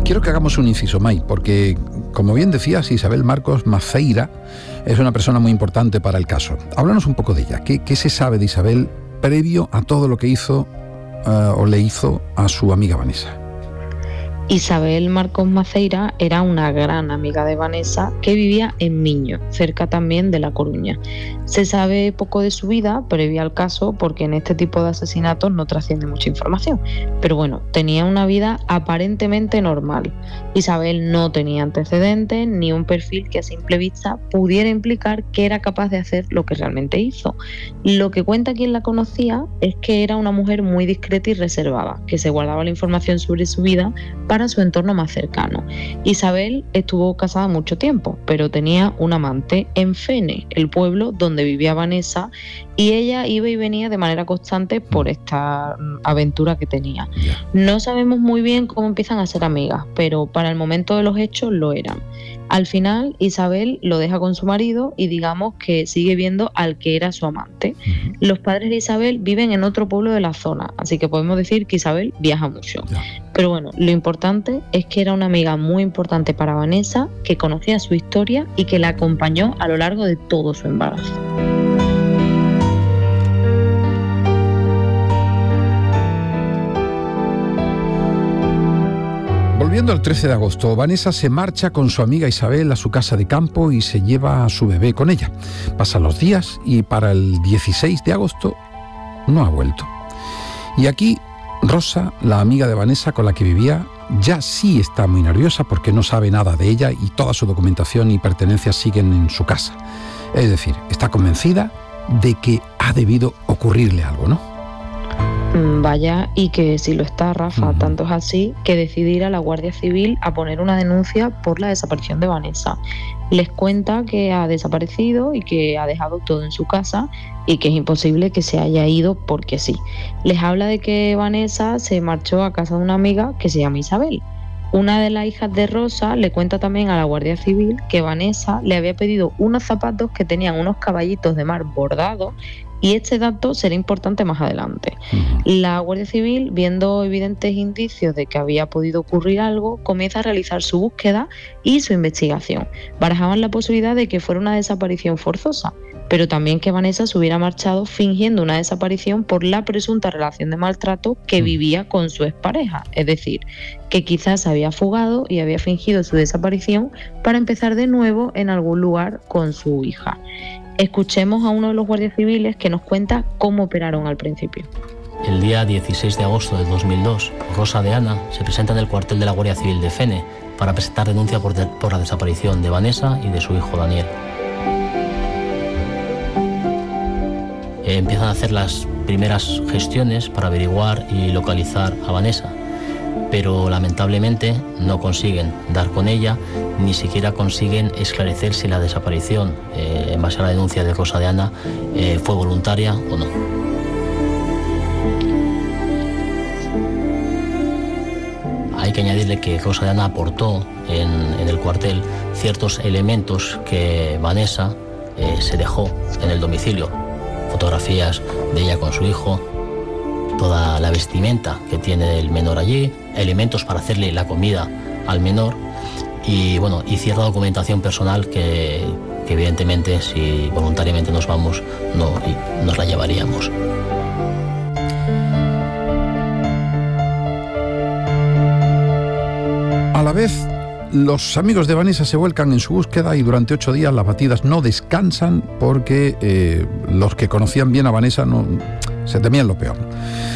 Quiero que hagamos un inciso, May, porque, como bien decías, Isabel Marcos Maceira es una persona muy importante para el caso. Háblanos un poco de ella. ¿Qué se sabe de Isabel previo a todo lo que hizo o le hizo a su amiga Vanessa? Isabel Marcos Maceira era una gran amiga de Vanessa que vivía en Miño, cerca también de La Coruña. Se sabe poco de su vida previa al caso porque en este tipo de asesinatos no trasciende mucha información. Pero bueno, tenía una vida aparentemente normal. Isabel no tenía antecedentes ni un perfil que a simple vista pudiera implicar que era capaz de hacer lo que realmente hizo. Lo que cuenta quien la conocía es que era una mujer muy discreta y reservada, que se guardaba la información sobre su vida para su entorno más cercano. Isabel estuvo casada mucho tiempo, pero tenía un amante en Fene, el pueblo donde vivía Vanessa, y ella iba y venía de manera constante por esta aventura que tenía. No sabemos muy bien cómo empiezan a ser amigas, pero para el momento de los hechos lo eran. Al final, Isabel lo deja con su marido y digamos que sigue viendo al que era su amante. Los padres de Isabel viven en otro pueblo de la zona, así que podemos decir que Isabel viaja mucho. Pero bueno, lo importante es que era una amiga muy importante para Vanessa, que conocía su historia y que la acompañó a lo largo de todo su embarazo. Volviendo al 13 de agosto, Vanessa se marcha con su amiga Isabel a su casa de campo y se lleva a su bebé con ella. Pasan los días y para el 16 de agosto no ha vuelto. Y aquí Rosa, la amiga de Vanessa con la que vivía, ya sí está muy nerviosa porque no sabe nada de ella y toda su documentación y pertenencias siguen en su casa. Es decir, está convencida de que ha debido ocurrirle algo, ¿no? Vaya, y que si lo está, Rafa, tanto es así que decide ir a la Guardia Civil a poner una denuncia por la desaparición de Vanessa. Les cuenta que ha desaparecido y que ha dejado todo en su casa y que es imposible que se haya ido porque sí. Les habla de que Vanessa se marchó a casa de una amiga que se llama Isabel. Una de las hijas de Rosa le cuenta también a la Guardia Civil que Vanessa le había pedido unos zapatos que tenían unos caballitos de mar bordados, y este dato será importante más adelante. La Guardia Civil, viendo evidentes indicios de que había podido ocurrir algo, comienza a realizar su búsqueda y su investigación. Barajaban la posibilidad de que fuera una desaparición forzosa, pero también que Vanessa se hubiera marchado fingiendo una desaparición por la presunta relación de maltrato que vivía con su expareja. Es decir, que quizás se había fugado y había fingido su desaparición para empezar de nuevo en algún lugar con su hija. Escuchemos a uno de los guardias civiles que nos cuenta cómo operaron al principio. El día 16 de agosto de 2002, Rosa de Ana se presenta en el cuartel de la Guardia Civil de Fene para presentar denuncia por la desaparición de Vanessa y de su hijo Daniel. Empiezan a hacer las primeras gestiones para averiguar y localizar a Vanessa, pero lamentablemente no consiguen dar con ella, ni siquiera consiguen esclarecer si la desaparición, en base a la denuncia de Rosa de Ana, fue voluntaria o no. Hay que añadirle que Rosa de Ana aportó en el cuartel ciertos elementos que Vanessa se dejó en el domicilio. Fotografías de ella con su hijo, toda la vestimenta que tiene el menor allí, elementos para hacerle la comida al menor y bueno, y cierta documentación personal que evidentemente si voluntariamente nos vamos no nos la llevaríamos. A la vez, los amigos de Vanessa se vuelcan en su búsqueda y durante 8 días las batidas no descansan porque los que conocían bien a Vanessa se temían lo peor.